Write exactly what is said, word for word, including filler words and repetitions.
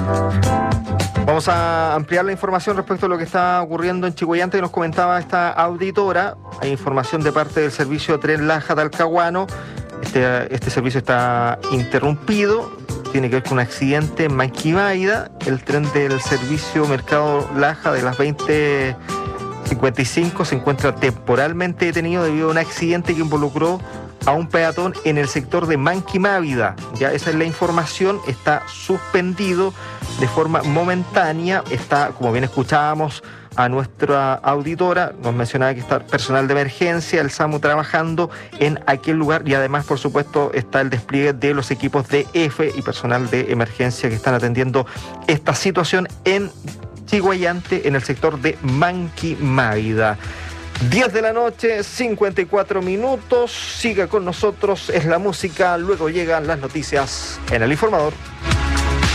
Vamos a ampliar la información respecto a lo que está ocurriendo en Chillhuayante, que nos comentaba esta auditora. Hay información de parte del servicio Tren Laja-Talcahuano. Este, este servicio está interrumpido. Tiene que ver con un accidente en Manquibáida. El tren del servicio Mercado Laja de las veinte cincuenta y cinco se encuentra temporalmente detenido debido a un accidente que involucró a un peatón en el sector de Manquimávida. Ya esa es la información, está suspendido de forma momentánea. Está, como bien escuchábamos a nuestra auditora, nos mencionaba que está personal de emergencia, el SAMU trabajando en aquel lugar, y además, por supuesto, está el despliegue de los equipos de F y personal de emergencia que están atendiendo esta situación en Chillhuayante, en el sector de Manquimávida. diez de la noche, cincuenta y cuatro minutos. Siga con nosotros, es la música. Luego llegan las noticias en El Informador.